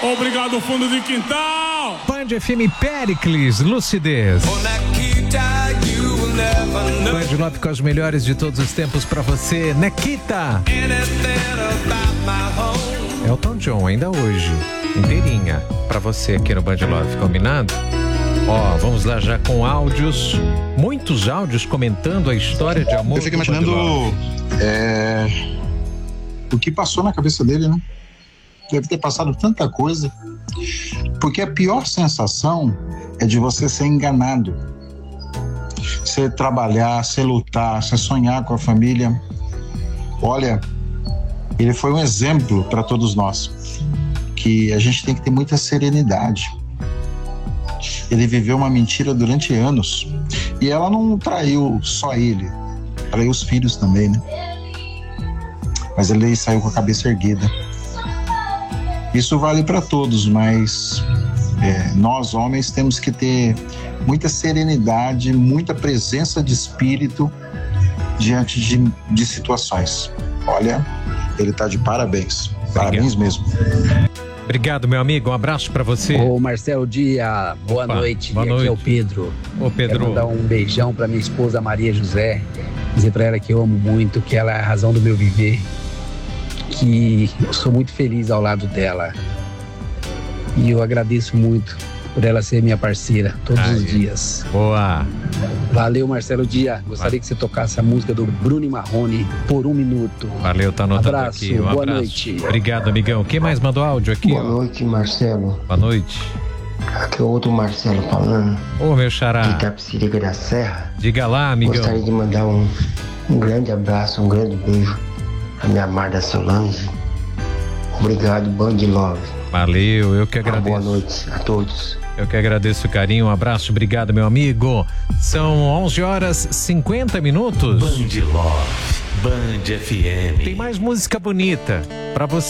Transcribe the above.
Obrigado, fundo de quintal. Band FM Péricles, Lucidez. Band Love com as melhores de todos os tempos pra você. Nikita. Elton John, ainda hoje, inteirinha, pra você aqui no Band Love, combinado? Ó, vamos lá já com áudios, muitos áudios comentando a história de amor. Eu fico imaginando o que passou na cabeça dele, né? Deve ter passado tanta coisa. Porque a pior sensação é de você ser enganado. Você trabalhar, você lutar, você sonhar com a família. Olha, ele foi um exemplo para todos nós. Que a gente tem que ter muita serenidade. Ele viveu uma mentira durante anos. E ela não traiu só ele. Traiu os filhos também, né? Mas ele saiu com a cabeça erguida. Isso vale para todos, mas nós homens temos que ter muita serenidade, muita presença de espírito diante de situações. Olha, ele tá de parabéns. Parabéns mesmo. Obrigado, meu amigo. Um abraço pra você. Ô, Marcelo Dia, boa noite. Boa Aqui noite. é o Pedro. Ô, Pedro. Quero mandar um beijão pra minha esposa Maria José. Dizer pra ela que eu amo muito, que ela é a razão do meu viver. Que eu sou muito feliz ao lado dela. E eu agradeço muito por ela ser minha parceira todos os dias. Boa. Valeu, Marcelo Dia. Gostaria que você tocasse a música do Bruno e Marrone por 1 minuto. Valeu, tá anotado Abraço, aqui. Um boa abraço. noite. Obrigado, amigão. Quem mais mandou áudio aqui? Boa noite, Marcelo. Boa noite. Aqui é o outro Marcelo falando. Ô, meu xará. De Itapecerica da Serra. Diga lá, amigão. Gostaria de mandar um grande abraço, um grande beijo à minha amada Solange. Obrigado, Band Love. Valeu, eu que agradeço. Boa noite a todos. Eu que agradeço o carinho, um abraço, obrigado, meu amigo. São 11h50. Band Love, Band FM. Tem mais música bonita pra você.